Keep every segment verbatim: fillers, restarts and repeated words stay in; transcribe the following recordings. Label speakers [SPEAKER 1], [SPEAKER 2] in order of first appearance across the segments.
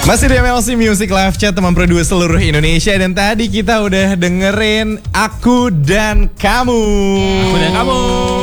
[SPEAKER 1] Masih di M L C Music Live Chat, teman produser seluruh Indonesia. Dan tadi kita udah dengerin Aku dan Kamu.
[SPEAKER 2] Aku dan Kamu.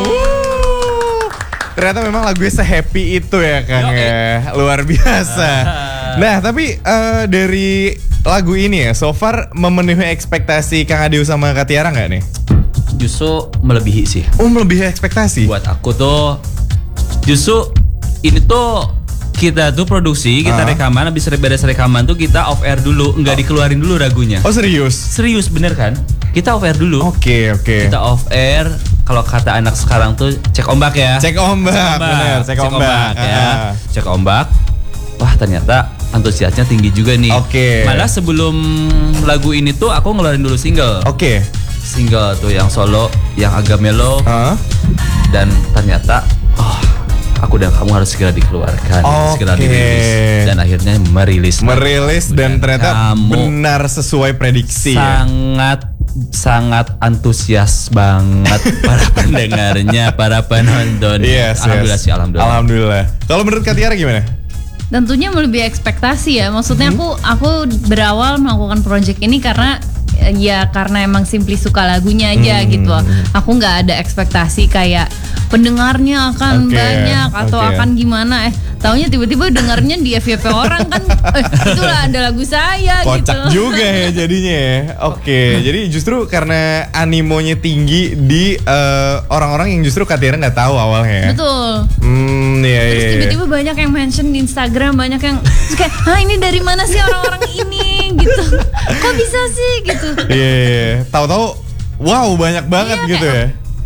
[SPEAKER 1] Wuh. Ternyata memang lagunya se-happy itu ya Kang ya. Luar biasa. Nah tapi uh, dari lagu ini ya, so far memenuhi ekspektasi Kang Adeu sama Kak Tiara gak nih?
[SPEAKER 2] Justru melebihi sih.
[SPEAKER 1] Oh, melebihi ekspektasi?
[SPEAKER 2] Buat aku tuh justru ini tuh kita tuh produksi, kita uh-huh. rekaman, habis beres rekaman tuh kita off air dulu, nggak oh. dikeluarin dulu lagunya.
[SPEAKER 1] Oh serius?
[SPEAKER 2] Serius bener kan? Kita off air dulu.
[SPEAKER 1] Oke okay, oke. Okay.
[SPEAKER 2] Kita off air, kalau kata anak sekarang tuh cek ombak ya.
[SPEAKER 1] Cek ombak, cek ombak. Bener, cek, cek ombak, ombak ya. Uh. Cek ombak. Wah ternyata antusiasnya tinggi juga nih. Oke. Okay. Malah sebelum lagu ini tuh aku ngeluarin dulu single. Oke. Okay. Single tuh yang solo, yang agak mellow. Uh. Dan ternyata, oh, Aku dan Kamu harus segera dikeluarkan, okay. segera dirilis, dan akhirnya merilis. Merilis dan, dan ternyata benar sesuai prediksi.
[SPEAKER 2] Sangat ya? sangat antusias banget para pendengarnya, para penonton.
[SPEAKER 1] Yes,
[SPEAKER 2] alhamdulillah
[SPEAKER 1] yes.
[SPEAKER 2] sih, alhamdulillah.
[SPEAKER 1] Alhamdulillah. Kalau menurut Kak Tiara gimana?
[SPEAKER 3] Tentunya melebihi ekspektasi ya. Maksudnya
[SPEAKER 1] hmm.
[SPEAKER 3] aku aku berawal melakukan project ini karena ya karena emang simply suka lagunya aja hmm. gitu. Aku nggak ada ekspektasi kayak pendengarnya akan okay. banyak atau okay. akan gimana. Eh taunya tiba-tiba dengarnya di F Y P orang kan. Eh, itulah ada lagu saya.
[SPEAKER 1] Kocak
[SPEAKER 3] gitu.
[SPEAKER 1] juga ya jadinya ya. Oke, okay. Jadi justru karena animonya tinggi di uh, orang-orang yang justru Kak Tiara nggak tahu awalnya.
[SPEAKER 3] Betul.
[SPEAKER 1] Hmm, iya,
[SPEAKER 3] Terus
[SPEAKER 1] iya.
[SPEAKER 3] tiba-tiba banyak yang mention di Instagram, banyak yang kayak, ah ini dari mana sih orang-orang ini gitu. Kok bisa sih gitu.
[SPEAKER 1] Iya, yeah, yeah. Tahu-tahu, wow banyak banget yeah, gitu ya.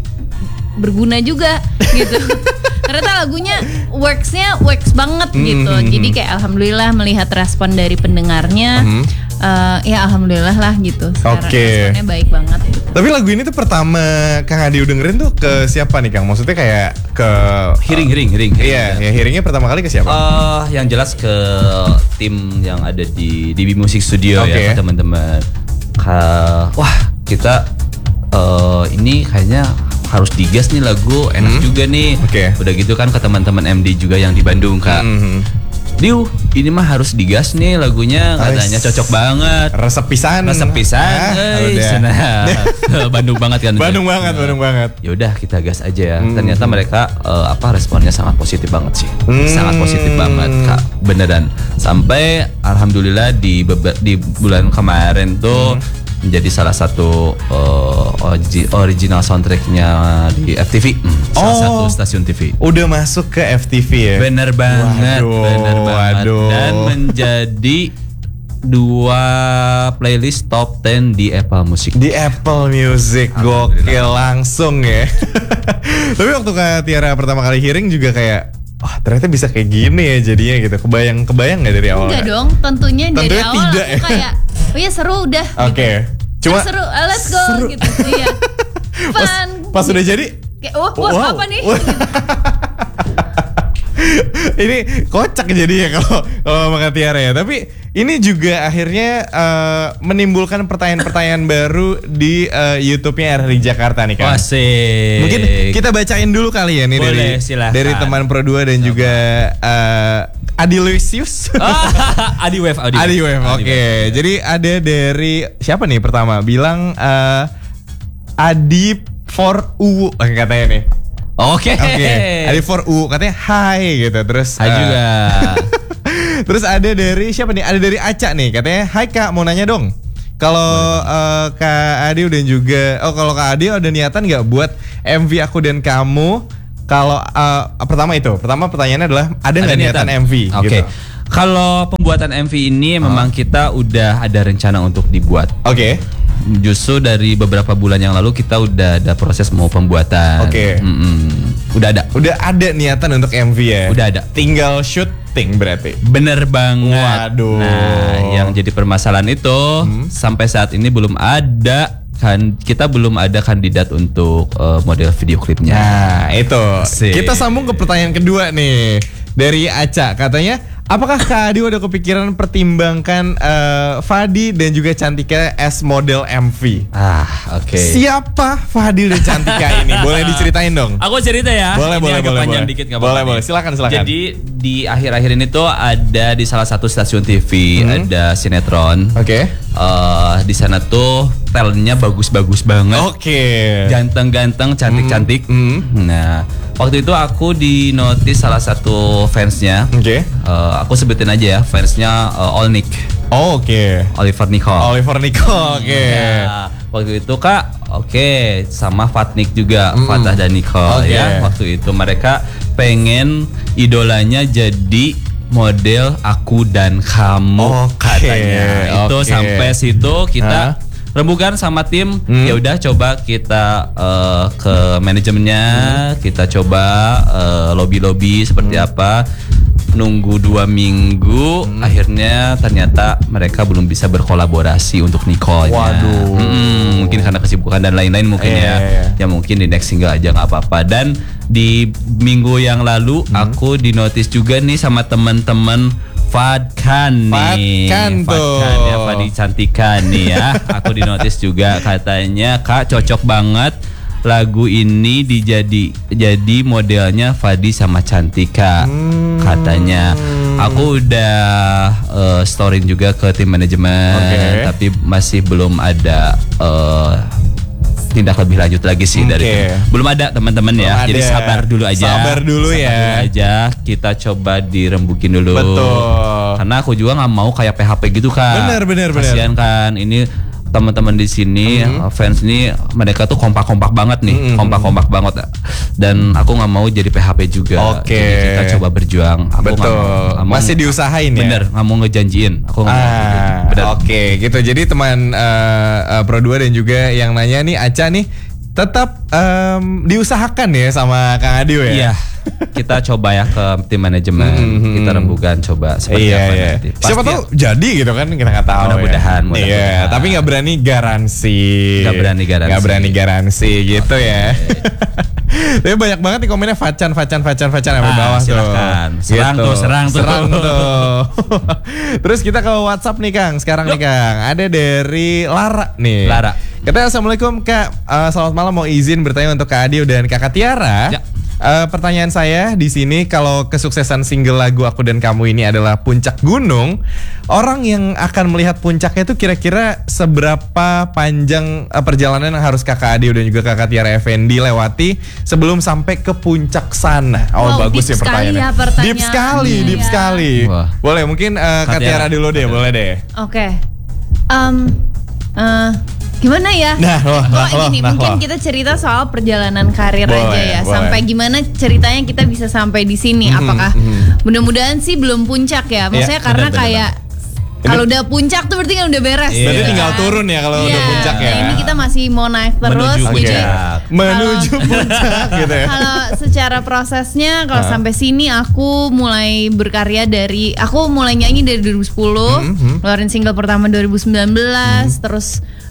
[SPEAKER 3] Berguna juga gitu. Ternyata lagunya works-nya works banget mm-hmm. gitu. Jadi kayak alhamdulillah melihat respon dari pendengarnya. Mm-hmm. uh, ya alhamdulillah lah gitu. Sekarang okay. responnya baik banget.
[SPEAKER 1] Tapi lagu ini tuh pertama Kang Adeu dengerin tuh ke siapa nih Kang? Maksudnya kayak ke
[SPEAKER 2] Hearing, hearing, hearing.
[SPEAKER 1] Iya, ya hearingnya pertama kali ke siapa?
[SPEAKER 2] Uh, yang jelas ke tim yang ada di D B Music Studio okay. ya teman-teman. Ka- wah kita uh, ini kayaknya harus digas nih lagu, enak hmm. juga nih. Okay. Udah gitu kan ke teman-teman M D juga yang di Bandung Kak. Hmm. Diu, ini mah harus digas nih lagunya, katanya cocok banget.
[SPEAKER 1] Resep pisan.
[SPEAKER 2] Resep pisan. Ah, Bandung banget kan.
[SPEAKER 1] Bandung banget, Bandung banget.
[SPEAKER 2] Ya udah kita gas aja ya. Hmm. Ternyata mereka uh, apa responnya sangat positif banget sih. Hmm. Sangat positif banget Kak, beneran. Sampai alhamdulillah di beba- di bulan kemarin tuh hmm. menjadi salah satu uh, original soundtracknya di F T V, hmm, salah oh, satu stasiun T V.
[SPEAKER 1] Udah masuk ke F T V ya?
[SPEAKER 2] Bener banget,
[SPEAKER 1] waduh,
[SPEAKER 2] bener banget.
[SPEAKER 1] Waduh.
[SPEAKER 2] Dan menjadi dua playlist top sepuluh di Apple Music.
[SPEAKER 1] Di Apple Music, gokil langsung ya. Tapi waktu Kak Tiara pertama kali hearing juga kayak, wah oh, ternyata bisa kayak gini ya jadinya gitu. Kebayang kebayang nggak dari awal?
[SPEAKER 3] Enggak dong, tentunya, tentunya dari awal
[SPEAKER 1] tidak,
[SPEAKER 3] aku ya? kayak, oh ya seru udah.
[SPEAKER 1] Oke. Okay.
[SPEAKER 3] Gitu.
[SPEAKER 1] Cuma
[SPEAKER 3] seru, uh, let's go seru. Gitu. Iya.
[SPEAKER 1] Pas, pas udah jadi,
[SPEAKER 3] kayak, oh, wah, wow. apa nih?
[SPEAKER 1] Ini kocak jadinya kalau kalau sama Kak Tiara ya. Tapi ini juga akhirnya uh, menimbulkan pertanyaan-pertanyaan baru di uh, YouTube-nya R R I Jakarta nih Kak.
[SPEAKER 2] Asik.
[SPEAKER 1] Mungkin kita bacain dulu kali ya nih. Boleh, dari silahkan. Dari teman Pro dua dan Sama. juga uh, Adi Luisius.
[SPEAKER 2] Adi Wave, Adi,
[SPEAKER 1] Adi Wave. Oke. Okay. Jadi ada dari siapa nih pertama? Bilang uh, Adi for U katanya nih.
[SPEAKER 2] Oke.
[SPEAKER 1] Okay. Oke. Okay. Adi for U katanya hai gitu. Terus
[SPEAKER 2] hai uh, juga.
[SPEAKER 1] Terus ada dari siapa nih? Ada dari Aca nih katanya, "Hai Kak, mau nanya dong. Kalau uh, Kak Adi dan juga oh kalau Kak Adi ada niatan nggak buat M V Aku dan Kamu? Kalau uh, pertama itu, pertama pertanyaannya adalah ada nggak niatan? niatan M V?" Oke. Okay.
[SPEAKER 2] Gitu. Kalau pembuatan M V ini uh. memang kita udah ada rencana untuk dibuat.
[SPEAKER 1] Oke. Okay.
[SPEAKER 2] Justru dari beberapa bulan yang lalu kita udah ada proses mau pembuatan.
[SPEAKER 1] Oke. Okay.
[SPEAKER 2] Udah ada.
[SPEAKER 1] Udah ada niatan untuk M V ya.
[SPEAKER 2] Udah ada.
[SPEAKER 1] Tinggal syuting berarti.
[SPEAKER 2] Bener banget.
[SPEAKER 1] Waduh.
[SPEAKER 2] Nah, yang jadi permasalahan itu hmm. sampai saat ini belum ada kan, kita belum ada kandidat untuk uh, model video klipnya.
[SPEAKER 1] Nah, itu.
[SPEAKER 2] Asik.
[SPEAKER 1] Kita sambung ke pertanyaan kedua nih. Dari Aca katanya
[SPEAKER 4] Apakah Kak Adi udah kepikiran pertimbangkan uh, Fadi dan juga Cantika as model M V?
[SPEAKER 2] Ah, oke. Okay.
[SPEAKER 4] Siapa Fadi dan Cantika ini? Boleh diceritain dong?
[SPEAKER 2] Aku cerita ya.
[SPEAKER 4] Boleh,
[SPEAKER 2] ini
[SPEAKER 4] boleh,
[SPEAKER 2] agak
[SPEAKER 4] boleh.
[SPEAKER 2] panjang
[SPEAKER 4] boleh.
[SPEAKER 2] dikit gak
[SPEAKER 4] boleh,
[SPEAKER 2] apa-apa.
[SPEAKER 4] boleh. Silakan, silakan.
[SPEAKER 2] Jadi di akhir-akhir ini tuh ada di salah satu stasiun T V hmm. ada sinetron.
[SPEAKER 4] Oke. Okay.
[SPEAKER 2] Uh, di sana tuh talentnya bagus-bagus banget.
[SPEAKER 4] Oke. Okay.
[SPEAKER 2] Ganteng-ganteng, cantik-cantik.
[SPEAKER 4] Mm. Mm.
[SPEAKER 2] Nah, waktu itu aku di notice salah satu fansnya.
[SPEAKER 4] Oke. Okay.
[SPEAKER 2] Uh, aku sebutin aja ya, fansnya uh, Olnik.
[SPEAKER 4] Oh, oke. Okay.
[SPEAKER 2] Oliver Nicole.
[SPEAKER 4] Oliver Nicole, oke. Okay.
[SPEAKER 2] Ya, waktu itu Kak, oke, okay, sama Fatnik juga, mm. Fatah dan Nicole
[SPEAKER 4] okay.
[SPEAKER 2] ya. Waktu itu mereka pengen idolanya jadi model Aku dan Kamu okay. katanya. Itu okay. sampai situ kita huh? rembukan sama tim. Hmm. Ya udah coba kita uh, ke manajemennya, hmm. kita coba uh, lobby-lobby seperti hmm. apa. Nunggu dua minggu, hmm. akhirnya ternyata mereka belum bisa berkolaborasi untuk Nicole-nya.
[SPEAKER 4] Waduh.
[SPEAKER 2] Hmm, mungkin karena kesibukan dan lain-lain mungkin eh, ya. Eh. Ya mungkin di next single aja nggak apa-apa. Dan di minggu yang lalu hmm. aku di notice juga nih sama teman-teman Fadkan nih.
[SPEAKER 4] Fadkan tuh.
[SPEAKER 2] Fadkan ya, Fadi Cantika nih ya. Aku di notice juga katanya Kak cocok banget. Lagu ini dijadi jadi modelnya Fadi sama Cantika hmm. katanya. Aku udah uh, storing juga ke tim manajemen, okay. tapi masih belum ada uh, tindak lebih lanjut lagi sih okay. dari itu. Belum ada teman-teman ya. Ada. Jadi sabar dulu aja.
[SPEAKER 4] Sabar dulu sabar ya.
[SPEAKER 2] Dulu aja. Kita coba dirembukin dulu.
[SPEAKER 4] Betul.
[SPEAKER 2] Karena aku juga nggak mau kayak P H P gitu kan.
[SPEAKER 4] Bener bener bener.
[SPEAKER 2] Kasian kan ini. Teman-teman di sini mm-hmm. fans ini mereka tuh kompak-kompak banget nih, mm-hmm. kompak-kompak banget. Dan aku nggak mau jadi P H P juga.
[SPEAKER 4] Oke.
[SPEAKER 2] Okay. Jadi kita coba berjuang. Aku
[SPEAKER 4] betul. Gak mau, gak mau, masih diusahain ya.
[SPEAKER 2] Bener, nggak mau ngejanjiin. Aku nggak
[SPEAKER 4] ah, mau. Oke, okay. gitu. Jadi teman uh, uh, Pro dua dan juga yang nanya nih, Aca nih, tetap um, diusahakan ya sama Kang Adio ya.
[SPEAKER 2] Iya. Kita coba ya ke tim manajemen, mm-hmm. kita rembukan coba seperti
[SPEAKER 4] iya,
[SPEAKER 2] apa
[SPEAKER 4] iya.
[SPEAKER 2] nanti.
[SPEAKER 4] Siapa tahu jadi gitu kan, kita nggak tahu.
[SPEAKER 2] Mudah-mudahan.
[SPEAKER 4] Ya. Iya, tapi nggak berani garansi.
[SPEAKER 2] Nggak berani garansi.
[SPEAKER 4] Nggak berani garansi gitu okay. ya. Tapi banyak banget nih komennya Facan, Facan, Facan, Facan sampai ah, bawah
[SPEAKER 2] silakan.
[SPEAKER 4] tuh.
[SPEAKER 2] Serang
[SPEAKER 4] gitu.
[SPEAKER 2] tuh, serang tuh.
[SPEAKER 4] Serang tuh. Terus kita ke WhatsApp nih Kang. Sekarang Yuk. nih Kang, ada dari Lara nih.
[SPEAKER 2] Lara.
[SPEAKER 4] Katanya assalamualaikum Kak. Uh, selamat malam, mau izin bertanya untuk Kak Adio dan Kakak Tiara. Ya. Uh, pertanyaan saya di sini, kalau kesuksesan single lagu Aku dan Kamu ini adalah puncak gunung, orang yang akan melihat puncaknya itu kira-kira seberapa panjang uh, perjalanan yang harus Kakak Adio dan juga Kakak Tiara Effendi lewati sebelum sampai ke puncak sana? Oh, wow, bagus ya pertanyaannya.
[SPEAKER 3] Ya pertanyaan.
[SPEAKER 4] Deep sekali,
[SPEAKER 3] hmm,
[SPEAKER 4] deep ya. sekali. Wah. Boleh mungkin uh, Kak Tiara dulu deh, boleh deh.
[SPEAKER 3] Oke. Okay. Um, uh, Gimana ya?
[SPEAKER 4] Nah, loh,
[SPEAKER 3] oh,
[SPEAKER 4] nah,
[SPEAKER 3] ini
[SPEAKER 4] loh,
[SPEAKER 3] mungkin
[SPEAKER 4] nah,
[SPEAKER 3] kita cerita soal perjalanan karir
[SPEAKER 4] boleh,
[SPEAKER 3] aja ya.
[SPEAKER 4] boleh.
[SPEAKER 3] Sampai gimana ceritanya kita bisa sampai di sini? Mm-hmm, Apakah mm-hmm. mudah-mudahan sih belum puncak ya? Maksudnya ya, karena bener, kayak kalau udah puncak tuh berarti kan udah beres.
[SPEAKER 4] Iya. Berarti
[SPEAKER 3] gitu
[SPEAKER 4] tinggal
[SPEAKER 3] kan?
[SPEAKER 4] turun ya kalau
[SPEAKER 3] iya.
[SPEAKER 4] udah puncak ya.
[SPEAKER 3] Nah, ini kita masih mau naik terus.
[SPEAKER 2] Menuju puncak.
[SPEAKER 4] Okay. Menuju puncak gitu ya.
[SPEAKER 3] Kalau secara prosesnya kalau sampai sini aku mulai berkarya dari aku mulai nyanyi dari dua ribu sepuluh, mm-hmm. keluarin single pertama dua ribu sembilan belas, mm-hmm. terus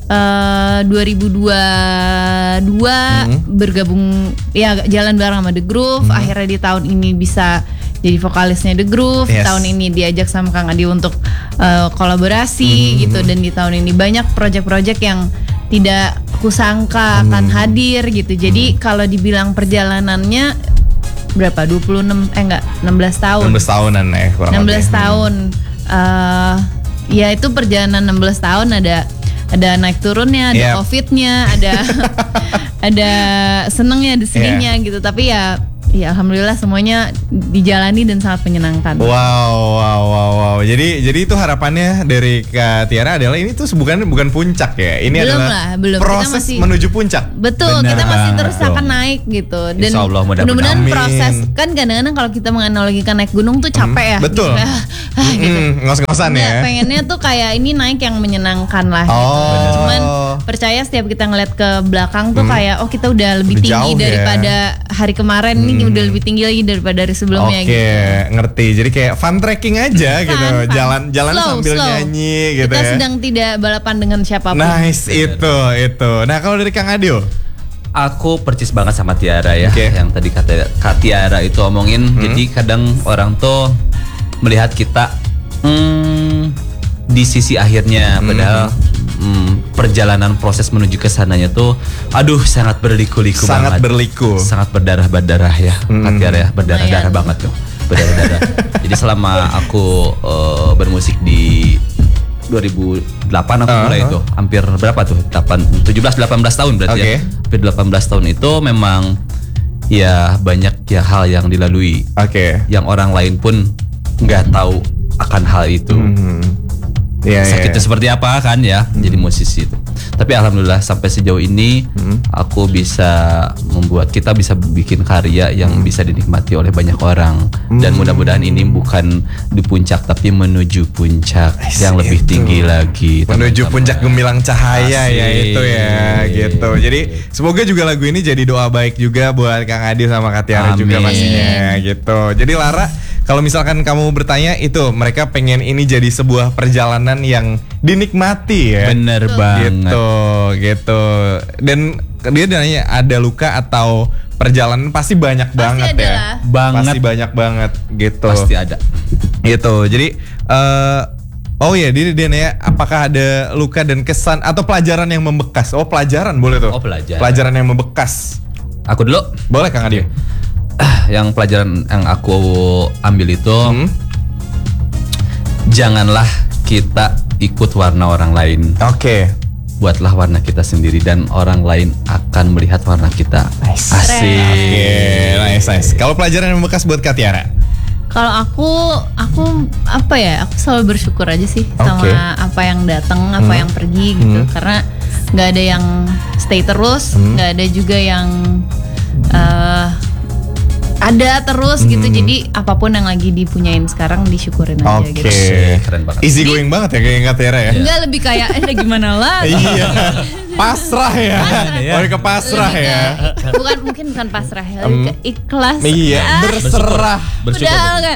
[SPEAKER 3] Uh, dua ribu dua puluh dua hmm. bergabung ya jalan bareng sama The Groove, hmm. akhirnya di tahun ini bisa jadi vokalisnya The Groove. Yes. Tahun ini diajak sama Kang Adi untuk uh, kolaborasi hmm. gitu, dan di tahun ini banyak project-project yang tidak kusangka hmm. akan hadir gitu. Jadi hmm. kalau dibilang perjalanannya berapa? dua puluh enam eh enggak enam belas tahun.
[SPEAKER 4] enam belas tahunan ya kurang
[SPEAKER 3] enam belas lebih. tahun. Uh, ya itu perjalanan enam belas tahun, ada ada naik turunnya, ada yep. covidnya, ada ada senengnya, ada sedihnya yeah. gitu. Tapi ya, ya alhamdulillah semuanya dijalani dan sangat menyenangkan.
[SPEAKER 4] Wow, wow, wow, wow. Jadi, jadi itu harapannya dari Kak Tiara adalah ini tuh bukan bukan puncak ya. Ini
[SPEAKER 3] belum
[SPEAKER 4] adalah
[SPEAKER 3] lah, belum.
[SPEAKER 4] proses
[SPEAKER 3] masih,
[SPEAKER 4] menuju puncak.
[SPEAKER 3] Betul, benar, kita masih terus betul. akan naik gitu. Dan
[SPEAKER 2] Insya Allah, mudah-mudahan
[SPEAKER 3] proses kan kadang-kadang kalau kita menganalogikan naik gunung tuh capek
[SPEAKER 4] hmm,
[SPEAKER 3] ya.
[SPEAKER 4] Betul.
[SPEAKER 3] Gitu. Ah, gitu.
[SPEAKER 4] Mm, ngos-ngosan ya.
[SPEAKER 3] Pengennya tuh kayak ini naik yang menyenangkan lah.
[SPEAKER 4] Oh.
[SPEAKER 3] Gitu. Cuman percaya setiap kita ngeliat ke belakang tuh hmm. kayak oh kita udah lebih, lebih tinggi daripada ya. hari kemarin, hmm. ini udah lebih tinggi lagi daripada hari sebelumnya.
[SPEAKER 4] Oke, okay,
[SPEAKER 3] gitu.
[SPEAKER 4] ngerti. Jadi kayak fun trekking aja fun, gitu.
[SPEAKER 3] Fun.
[SPEAKER 4] Jalan jalan slow, sambil slow. nyanyi gitu
[SPEAKER 3] kita
[SPEAKER 4] ya.
[SPEAKER 3] Kita sedang tidak balapan dengan siapapun.
[SPEAKER 4] Nice itu itu. Nah kalau dari Kang Adio,
[SPEAKER 2] aku percis banget sama Tiara ya,
[SPEAKER 4] okay.
[SPEAKER 2] yang tadi kata Kak Tiara itu omongin. Hmm. Jadi kadang orang tuh melihat kita hmm, di sisi akhirnya, padahal hmm, perjalanan proses menuju ke sananya tuh, aduh sangat berliku-liku
[SPEAKER 4] sangat
[SPEAKER 2] banget.
[SPEAKER 4] berliku,
[SPEAKER 2] sangat berdarah-berdarah ya, hmm. Katiara ya, berdarah-darah oh, banget tuh, berdarah-darah. Jadi selama aku uh, bermusik di dua ribu delapan aku uh, mulai itu, hampir berapa tuh? tujuh belas delapan belas tahun berarti okay. ya. Hampir delapan belas tahun itu memang ya banyak ya hal yang dilalui. Oke. Okay. Yang orang lain pun nggak tahu akan hal itu. Hmm. Yeah, sakitnya yeah. seperti apa kan ya, hmm. jadi musisi itu. Tapi alhamdulillah sampai sejauh ini hmm. aku bisa membuat, kita bisa bikin karya yang hmm. bisa dinikmati oleh banyak orang. hmm. Dan mudah-mudahan ini bukan di puncak tapi menuju puncak Asik yang lebih itu. tinggi lagi,
[SPEAKER 4] menuju teman-teman. Puncak gemilang cahaya. Asik. Ya itu ya gitu. Jadi semoga juga lagu ini jadi doa baik juga buat Kang Adi sama Kak Tiara juga pastinya gitu. Jadi Lara, kalau misalkan kamu bertanya itu, mereka pengen ini jadi sebuah perjalanan yang dinikmati ya.
[SPEAKER 2] Bener banget.
[SPEAKER 4] Gitu, gitu. Dan dia nanya ada luka atau perjalanan pasti banyak pasti banget ya. Lah.
[SPEAKER 2] Banget.
[SPEAKER 4] Pasti banyak banget gitu.
[SPEAKER 2] Pasti ada.
[SPEAKER 4] Gitu. Jadi uh, oh ya, dia dia nanya apakah ada luka dan kesan atau pelajaran yang membekas. Oh, pelajaran boleh tuh.
[SPEAKER 2] Oh, pelajaran.
[SPEAKER 4] Pelajaran yang membekas.
[SPEAKER 2] Aku dulu.
[SPEAKER 4] Boleh Kang Adi.
[SPEAKER 2] Yang pelajaran yang aku ambil itu hmm? janganlah kita ikut warna orang lain.
[SPEAKER 4] Oke. Okay.
[SPEAKER 2] Buatlah warna kita sendiri dan orang lain akan melihat warna kita.
[SPEAKER 4] Nice.
[SPEAKER 2] Asik.
[SPEAKER 4] Oke, okay, nice, nice. Kalau pelajaran yang membekas buat Kak Tiara?
[SPEAKER 3] Kalau aku, aku apa ya? Aku selalu bersyukur aja sih okay. sama apa yang datang, apa hmm. yang pergi gitu. Hmm. Karena nggak ada yang stay terus, nggak hmm. ada juga yang uh, ada terus hmm. gitu. Jadi apapun yang lagi dipunyain sekarang disyukurin aja
[SPEAKER 4] okay.
[SPEAKER 3] gitu.
[SPEAKER 2] Oke, keren banget.
[SPEAKER 4] Easy going banget ya kayak Kak Tiara ya.
[SPEAKER 3] Enggak, lebih kayak eh gimana lah.
[SPEAKER 4] Iya. Pasrah ya. Oh, ke pasrah
[SPEAKER 3] lebih
[SPEAKER 4] ya.
[SPEAKER 3] Ke, bukan mungkin bukan pasrah ya, lebih ke ikhlas.
[SPEAKER 4] Iya, ah, berserah.
[SPEAKER 2] Bersyukur.
[SPEAKER 3] Udah enggak.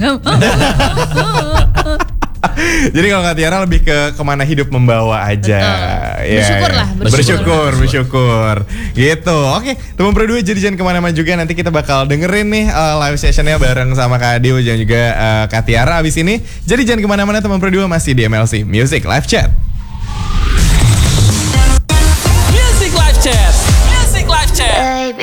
[SPEAKER 4] Jadi kalau Kak Tiara lebih ke kemana hidup membawa aja.
[SPEAKER 3] Ya, bersyukur lah.
[SPEAKER 4] Bersyukur, bersyukur, bersyukur. Gitu. Oke, teman berdua jadi jangan kemana-mana juga. Nanti kita bakal dengerin nih uh, live sessionnya bareng sama Kak Adi dan juga uh, Kak Tiara abis ini. Jadi jangan kemana-mana teman berdua, masih di M L C Music Live Chat.